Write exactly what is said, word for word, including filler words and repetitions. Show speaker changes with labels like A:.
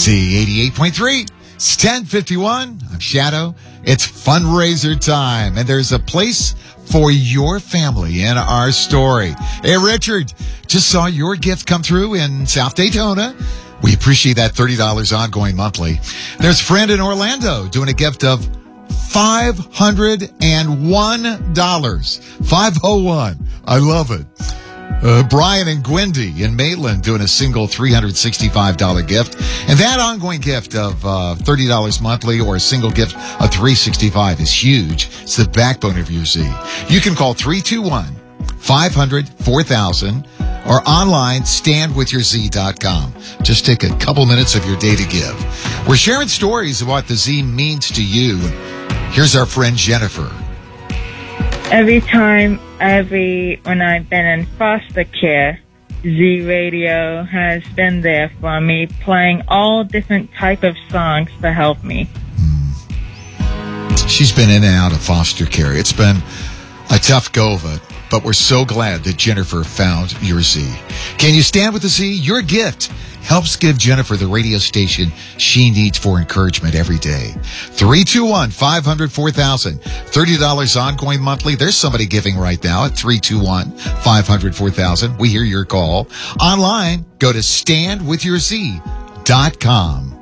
A: Z eighty-eight point three. It's ten fifty-one. I'm Shadow. It's fundraiser time, and there's a place for your family in our story. Hey, Richard, just saw your gift come through in South Daytona. We appreciate that thirty dollars ongoing monthly. There's a friend in Orlando doing a gift of five hundred one dollars. five oh one. I love it. Uh, Brian and Gwendy in Maitland doing a single three hundred sixty-five dollars gift. And that ongoing gift of uh, thirty dollars monthly or a single gift of three hundred sixty-five dollars is huge. It's the backbone of your Z. You can call three two one, five hundred, four thousand or online, stand with your z dot com. Just take a couple minutes of your day to give. We're sharing stories of what the Z means to you. Here's our friend Jennifer.
B: Every time, every when I've been in foster care, Z Radio has been there for me, playing all different type of songs to help me.
A: Mm. She's been in and out of foster care. It's been a tough go of it, but we're so glad that Jennifer found your Z. Can you stand with the Z? Your gift helps give Jennifer the radio station she needs for encouragement every day. three two one, five hundred, four thousand. thirty dollars ongoing monthly. There's somebody giving right now at three two one, five hundred, four thousand. We hear your call. Online, go to stand with your z dot com.